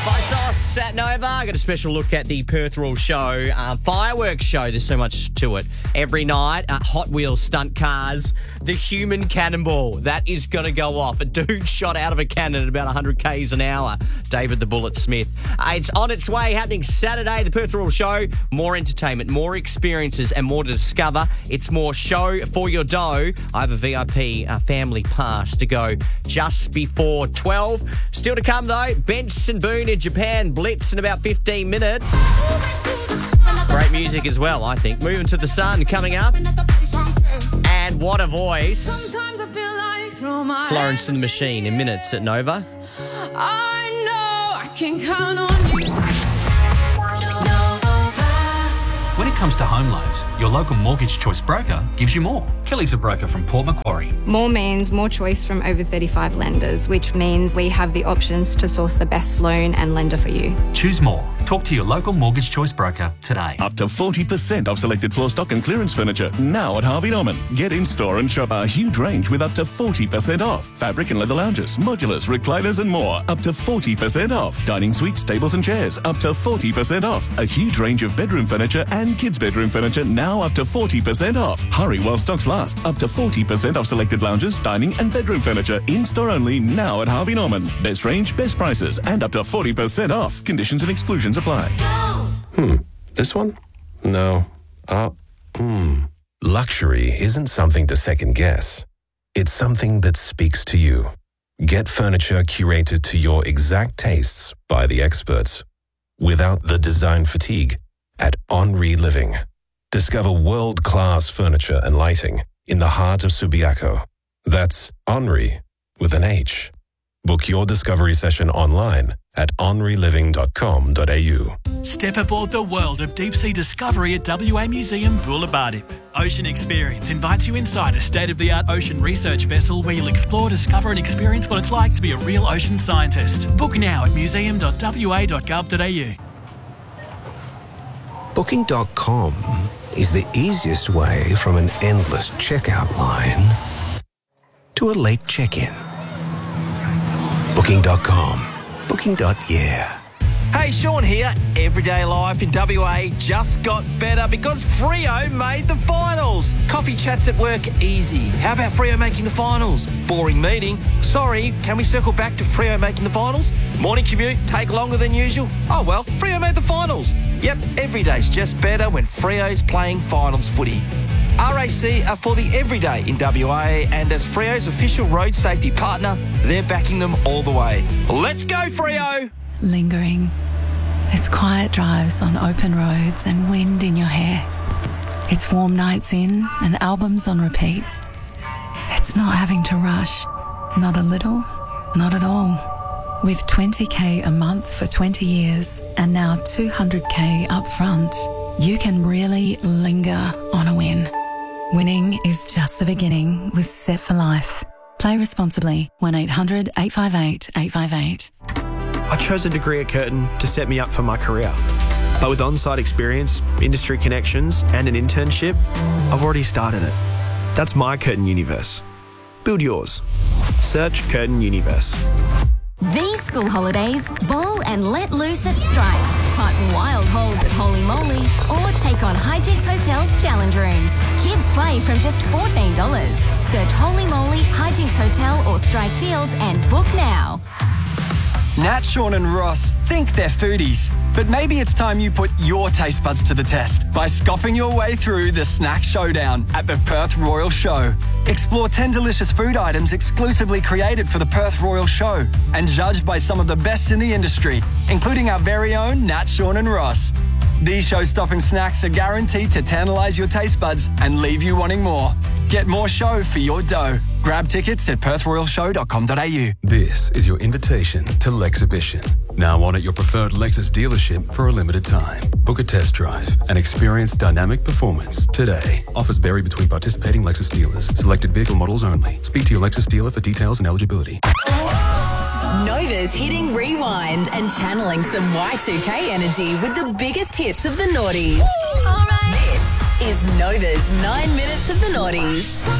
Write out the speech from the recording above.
Vsauce at Nova. I got a special look at the Perth Royal Show fireworks show. There's so much to it. Every night, Hot Wheels stunt cars, the human cannonball that is going to go off. A dude shot out of a cannon at about 100 k's an hour. David the Bullet Smith. It's on its way, happening Saturday. The Perth Royal Show. More entertainment, more experiences, and more to discover. It's more show for your dough. I have a VIP family pass to go just before 12. Still to come though. Benson Boone in Japan, Blitz in about 15 minutes. Great music as well, I think. Moving to the Sun coming up. And what a voice. Florence and the Machine in minutes at Nova. I know I can count on you. When it comes to home loans, your local Mortgage Choice broker gives you more. Kelly's a broker from Port Macquarie. More means more choice from over 35 lenders, which means we have the options to source the best loan and lender for you. Choose more. Talk to your local Mortgage Choice broker today. Up to 40% off selected floor stock and clearance furniture now at Harvey Norman. Get in store and shop our huge range with up to 40% off. Fabric and leather lounges, modulars, recliners and more. Up to 40% off. Dining suites, tables and chairs. Up to 40% off. A huge range of bedroom furniture and kids' bedroom furniture now up to 40% off. Hurry while stocks last. Up to 40% off selected lounges, dining and bedroom furniture. In store only now at Harvey Norman. Best range, best prices and up to 40% off. Conditions and exclusions apply. This one? No. Luxury isn't something to second guess. It's something that speaks to you. Get furniture curated to your exact tastes by the experts. Without the design fatigue at Henri Living. Discover world-class furniture and lighting in the heart of Subiaco. That's Henri with an H. Book your discovery session online at henriliving.com.au. Step aboard the world of deep-sea discovery at WA Museum Bulabartip. Ocean Experience invites you inside a state-of-the-art ocean research vessel where you'll explore, discover and experience what it's like to be a real ocean scientist. Book now at museum.wa.gov.au. Booking.com is the easiest way from an endless checkout line to a late check-in. Booking.com. Booking.yeah. Hey, Sean here. Everyday life in WA just got better because Freo made the finals. Coffee chats at work, easy. How about Freo making the finals? Boring meeting. Sorry, can we circle back to Freo making the finals? Morning commute, take longer than usual? Oh well, Freo made the finals. Yep, every day's just better when Freo's playing finals footy. RAC are for the everyday in WA, and as Freo's official road safety partner, they're backing them all the way. Let's go, Freo! Lingering. It's quiet drives on open roads and wind in your hair. It's warm nights in and albums on repeat. It's not having to rush. Not a little, not at all. With 20k a month for 20 years and now 200k up front, you can really linger on a win. Winning is just the beginning with Set for Life. Play responsibly. 1-800 858 858. I chose a degree at Curtin to set me up for my career. But with on-site experience, industry connections and an internship, I've already started it. That's my Curtin Universe. Build yours. Search Curtin Universe. These school holidays, bowl and let loose at Strike. Park wild holes at Holy Moly or take on Hijinks Hotel's challenge rooms. Kids play from just $14. Search Holy Moly, Hijinks Hotel or Strike deals and book now. Nat, Sean and Ross think they're foodies, but maybe it's time you put your taste buds to the test by scoffing your way through the Snack Showdown at the Perth Royal Show. Explore 10 delicious food items exclusively created for the Perth Royal Show and judged by some of the best in the industry, including our very own Nat, Sean and Ross. These show-stopping snacks are guaranteed to tantalize your taste buds and leave you wanting more. Get more show for your dough. Grab tickets at perthroyalshow.com.au. This is your invitation to Lexhibition. Now on at your preferred Lexus dealership for a limited time. Book a test drive and experience dynamic performance today. Offers vary between participating Lexus dealers. Selected vehicle models only. Speak to your Lexus dealer for details and eligibility. Nova's hitting rewind and channeling some Y2K energy with the biggest hits of the noughties. This is Nova's 9 Minutes of the Noughties.